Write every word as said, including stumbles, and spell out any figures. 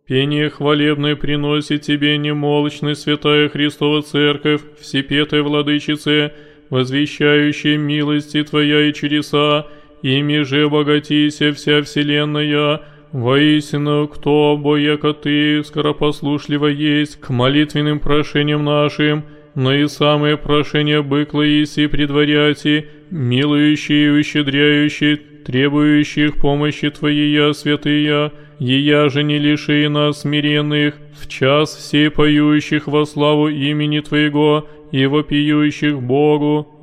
Пение хвалебное приносит тебе немолчный святая Христова Церковь, всепетая Владычице, возвещающая милости Твоя и чудеса, ими же обогатися вся вселенная. Воистину, кто бояко Ты, скоропослушливо есть к молитвенным прошениям нашим, но и самые прошения быкла еси предваряти, милующие и ущедряющие, требующих помощи Твоей, святыя, ея же не лиши нас смиренных, в час все поющих во славу имени Твоего и вопиющих Богу,